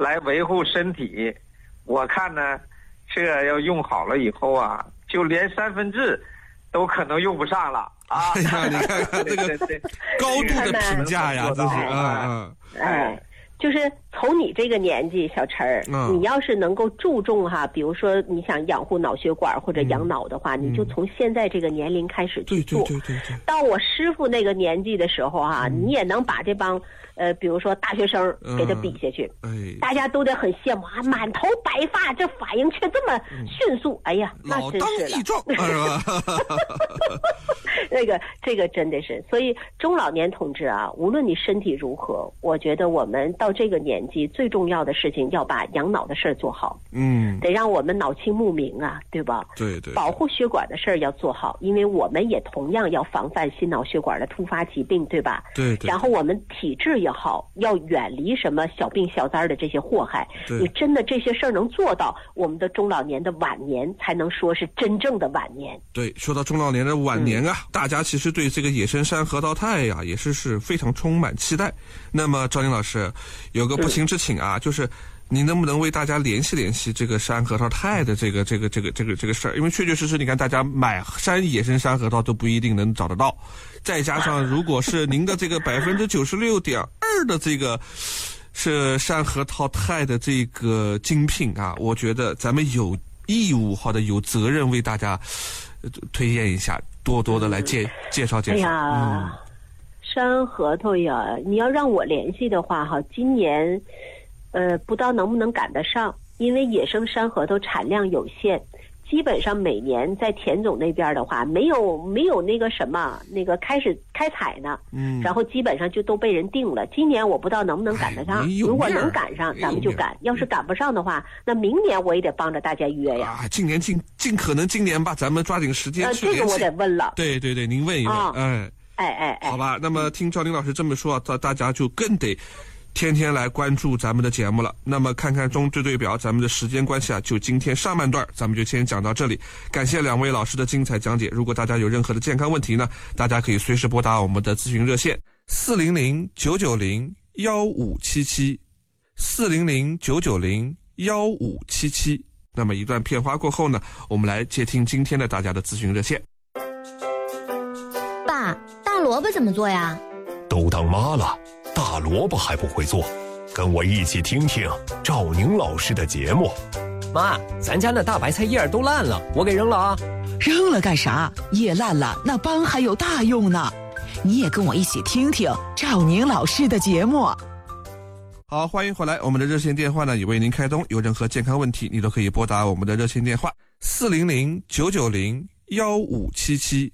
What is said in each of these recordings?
来维护身体。我看呢，这要用好了以后啊，就连3分治都可能用不上了啊！ 哎呀，你看看这个高度的评价呀，这是就是从你这个年纪，小陈儿，你要是能够注重哈，比如说你想养护脑血管或者养脑的话，你就从现在这个年龄开始去做。对。到我师傅那个年纪的时候哈，你也能把这帮比如说大学生给他比下去，大家都得很羡慕啊，满头白发，这反应却这么迅速，哎呀，那真是了。这个真的是，所以中老年同志啊，无论你身体如何，我觉得我们到这个年纪最重要的事情要把养脑的事儿做好，得让我们脑清目明啊，对吧？对，保护血管的事儿要做好，因为我们也同样要防范心脑血管的突发疾病，对吧？对。然后我们体质也好，要远离什么小病小灾的这些祸害。你真的这些事儿能做到，我们的中老年的晚年才能说是真正的晚年。对，说到中老年的晚年啊，大家其实对这个野生山核桃肽呀，也是非常充满期待。那么赵宁老师有个不情之请啊，就是你能不能为大家联系这个山核桃肽的这个事儿？因为确确实实，你看大家买野生山核桃都不一定能找得到，再加上如果是您的这个96.2%的这个是山核桃肽的这个精品啊，我觉得咱们有义务或者有责任为大家推荐一下，多多的来介绍。哎呀，山核桃呀，你要让我联系的话哈，今年不知道能不能赶得上，因为野生山核桃产量有限，基本上每年在田总那边的话，没有那个什么那个开采呢，然后基本上就都被人定了。今年我不知道能不能赶得上，如果能赶上，咱们就赶；要是赶不上的话，那明年我也得帮着大家约呀。今年尽可能今年吧，咱们抓紧时间去联系。这个我得问了。对，您问一问，好吧。那么听赵宁老师这么说，大家就更得天天来关注咱们的节目了。那么看看中队表，咱们的时间关系啊，就今天上半段咱们就先讲到这里。感谢两位老师的精彩讲解。如果大家有任何的健康问题呢，大家可以随时拨打我们的咨询热线400-990-1577 400-990-1577。那么一段片花过后呢，我们来接听今天的大家的咨询热线。 爸，大萝卜怎么做呀？ 都当妈了，大萝卜还不会做？跟我一起听听赵宁老师的节目。 妈，咱家那大白菜叶都烂了，我给扔了啊。 扔了干啥？叶烂了，那帮还有大用呢。你也跟我一起听听赵宁老师的节目。 好，欢迎回来，我们的热线电话呢也为您开通，有任何健康问题你都可以拨打我们的热线电话400-990-1577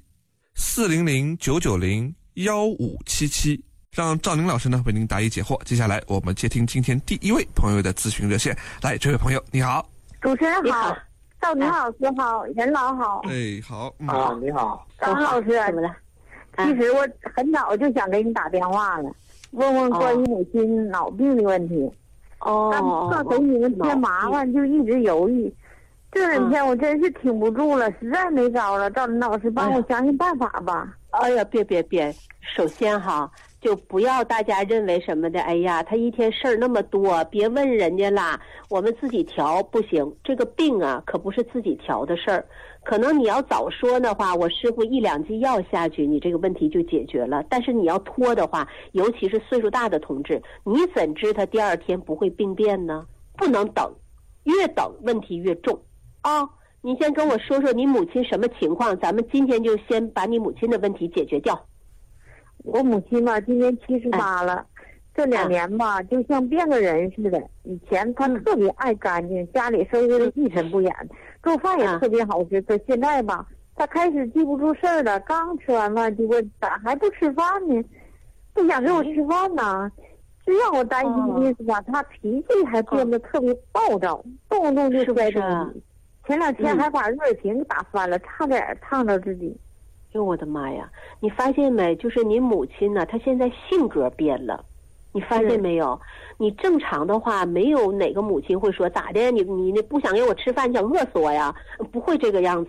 400-990-1577，让赵宁老师呢为您答疑解惑。接下来我们接听今天第一位朋友的咨询热线。来，这位朋友你好。 主持人好，赵宁老师好，任老好。 好你好， 赵老师怎么了？其实我很早就想给你打电话了，问问关于母亲脑病的问题。但怕给你们添麻烦，就一直犹豫。这两天我真是挺不住了，实在没招了。赵林老师帮我想想办法吧。 哎呀，别，首先哈，就不要大家认为什么的，哎呀，他一天事儿那么多，别问人家啦，我们自己调不行。这个病啊，可不是自己调的事儿。可能你要早说的话，我师傅1、2剂药下去，你这个问题就解决了。但是你要拖的话，尤其是岁数大的同志，你怎知他第2天不会病变呢？不能等，越等问题越重。你先跟我说说你母亲什么情况，咱们今天就先把你母亲的问题解决掉。 我母亲吧，今年78了，这2年吧，就像变个人似的。以前她特别爱干净，家里收拾的一尘不染，做饭也特别好吃。可现在吧，她开始记不住事儿了，刚吃完饭就问咋还不吃饭呢？不想给我吃饭呢。最让我担心的是吧，她脾气还变得特别暴躁，动不动就摔东西。前2天还把热水瓶打翻了，差点烫着自己。 哟，我的妈呀！你发现没？就是你母亲呢，她现在性格变了，你发现没有？你正常的话，没有哪个母亲会说咋的？你不想给我吃饭，想饿死我呀？不会这个样子。